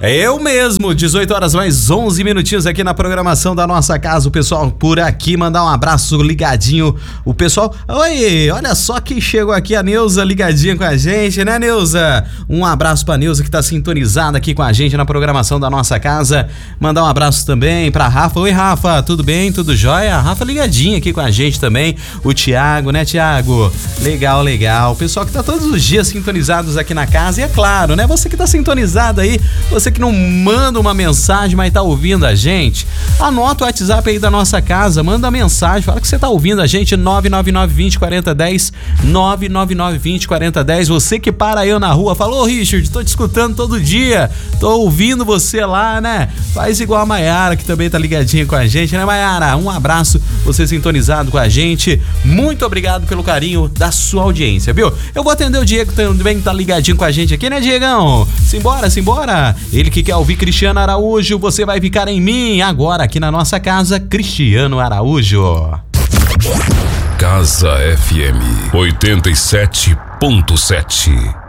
Eu mesmo, 18 horas mais 11 minutinhos aqui na programação da nossa casa. O pessoal por aqui, mandar um abraço ligadinho. O pessoal, oi, olha só quem chegou aqui, a Neuza ligadinha com a gente, né, Neuza? Um abraço pra Neuza que tá sintonizada aqui com a gente na programação da nossa casa. Mandar um abraço também pra Rafa. Oi, Rafa, tudo bem? Tudo jóia? A Rafa ligadinha aqui com a gente também. O Thiago, né, Thiago? Legal, legal. O pessoal que tá todos os dias sintonizados aqui na casa. E é claro, né, você que tá sintonizado aí, você que não manda uma mensagem, mas tá ouvindo a gente, anota o WhatsApp aí da nossa casa, manda mensagem, fala que você tá ouvindo a gente, 999-20-4010, 999-20-4010. Você que para eu na rua, fala, ô Richard, tô te escutando todo dia, tô ouvindo você lá, né? Faz igual a Maiara, que também tá ligadinha com a gente, né, Maiara? Um abraço, você sintonizado com a gente, muito obrigado pelo carinho da sua audiência, viu? Eu vou atender o Diego também, que tá ligadinho com a gente aqui, né, Diegão? Simbora, simbora! Ele que quer ouvir Cristiano Araújo, você vai ficar em mim, agora aqui na nossa casa, Cristiano Araújo. Casa FM 87.7